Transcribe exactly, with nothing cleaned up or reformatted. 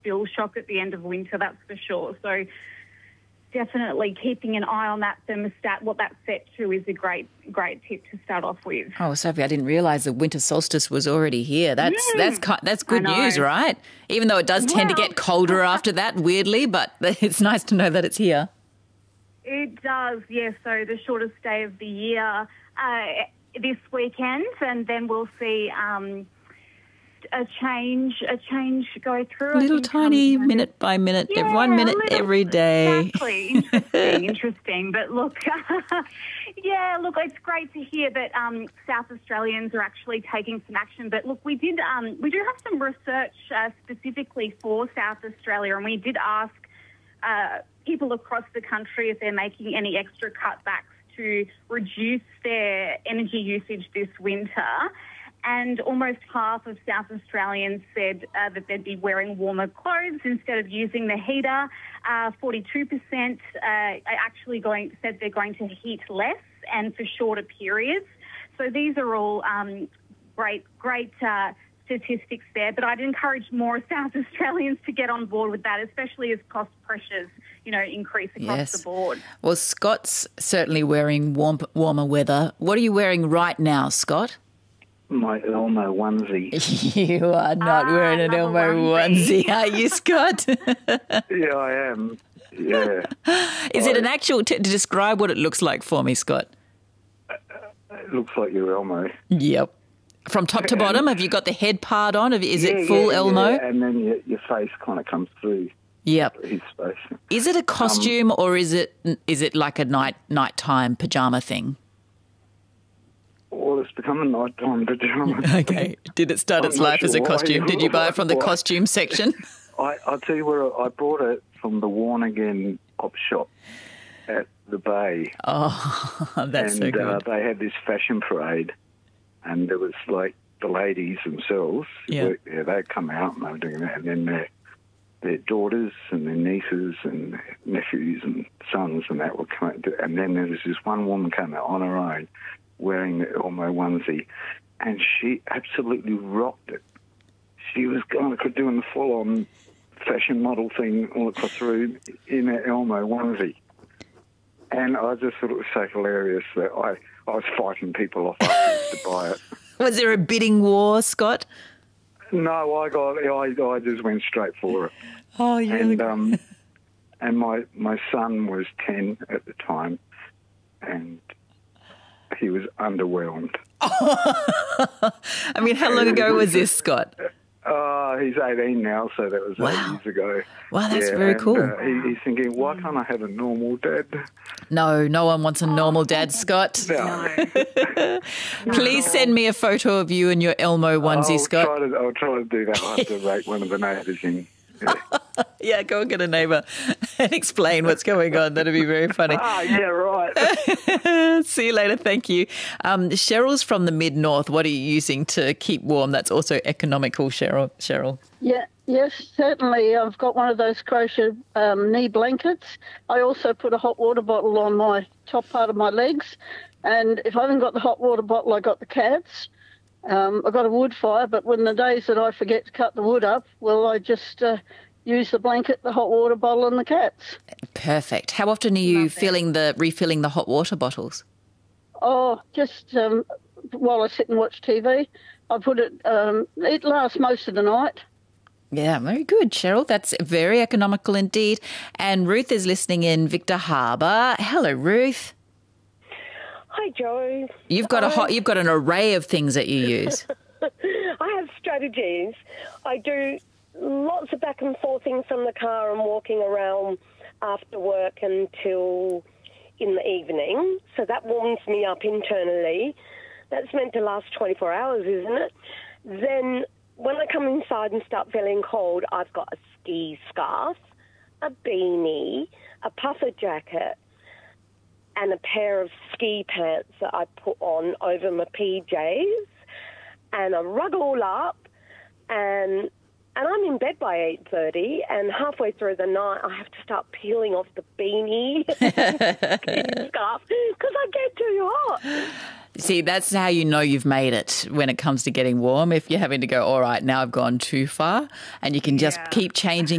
bill shock at the end of winter, that's for sure. So definitely keeping an eye on that thermostat, what that's set to, is a great, great tip to start off with. Oh, Sophie, I didn't realise the winter solstice was already here. That's mm, that's that's good news, right? Even though it does tend well, to get colder after that, weirdly, but it's nice to know that it's here. It does, yes. So the shortest day of the year uh, this weekend, and then we'll see um, a change, a change go through. Little tiny um, minute by minute, yeah, one minute little, every day. Exactly. Interesting, interesting. But look, yeah, look, it's great to hear that um, South Australians are actually taking some action. But look, we did, um, we do have some research uh, specifically for South Australia, and we did ask uh, people across the country if they're making any extra cutbacks to reduce their energy usage this winter. And almost half of South Australians said uh, that they'd be wearing warmer clothes instead of using the heater. Uh, forty-two percent uh, are actually going said they're going to heat less and for shorter periods. So these are all um, great, great uh, statistics there. But I'd encourage more South Australians to get on board with that, especially as cost pressures, you know, increase across yes. the board. Well, Scott's certainly wearing warm, warmer weather. What are you wearing right now, Scott? My Elmo onesie. You are not ah, wearing an Elmo onesie, are you, Scott? Yeah, I am. Yeah. Is I, it an actual... T- to describe what it looks like for me, Scott. It looks like your Elmo. Yep. From top to bottom, have you got the head part on? Is yeah, it full yeah, Elmo? Yeah, and then your, your face kind of comes through. Yep. His face. Is it a costume um, or is it is it like a night nighttime pajama thing? Well, it's become a nighttime pajama. Okay. Did it start its life as a costume? Did you buy it from the costume section? I, I'll tell you where I bought it from the Warnagin op shop at the Bay. Oh, that's and, so good. Uh, they had this fashion parade, and there was like the ladies themselves who yeah. worked there. They'd come out and they were doing that, and then their, their daughters and their nieces and their nephews and sons and that would come out. And then there was this one woman came out on her own, wearing the Elmo onesie, and she absolutely rocked it. She was kind of doing the full-on fashion model thing all across the room in an Elmo onesie. And I just thought it was so hilarious that I, I was fighting people off to buy it. Was there a bidding war, Scott? No, I got. I, I just went straight for it. Oh, yeah. And um, and my my son was ten at the time, and he was underwhelmed. I mean, how long ago was this, Scott? Uh, he's eighteen now, so that was wow. eight years ago. Wow, that's yeah, very and, cool. Uh, he, he's thinking, why can't I have a normal dad? No, no one wants a normal dad, Scott. No. Please send me a photo of you and your Elmo onesie, I'll Scott. Try to, I'll try to do that. I'll have to rate one of the neighbours in. Yeah. Yeah, go and get a neighbour and explain what's going on. That'd be very funny. Ah, yeah, right. See you later. Thank you. Um, Cheryl's from the mid-north. What are you using to keep warm? That's also economical, Cheryl. Cheryl. Yeah, yes, certainly. I've got one of those crochet um, knee blankets. I also put a hot water bottle on my top part of my legs. And if I haven't got the hot water bottle, I got the cats. Um, I've got a wood fire, but when the days that I forget to cut the wood up, well, I just uh, use the blanket, the hot water bottle and the cats. Perfect. How often are you filling the refilling the hot water bottles? Oh, just um, while I sit and watch T V. I put it, um, it lasts most of the night. Yeah, very good, Cheryl. That's very economical indeed. And Ruth is listening in Victor Harbour. Hello, Ruth. Hi, Joe. You've got a hot, you've got an array of things that you use. I have strategies. I do lots of back and forthing from the car and walking around after work until in the evening. So that warms me up internally. That's meant to last twenty-four hours, isn't it? Then when I come inside and start feeling cold, I've got a ski scarf, a beanie, a puffer jacket, and a pair of ski pants that I put on over my P Js, and I rug all up, and And I'm in bed by eight thirty, and halfway through the night I have to start peeling off the beanie scarf because I get too hot. See, that's how you know you've made it when it comes to getting warm. If you're having to go, all right, now I've gone too far, and you can just Yeah. keep changing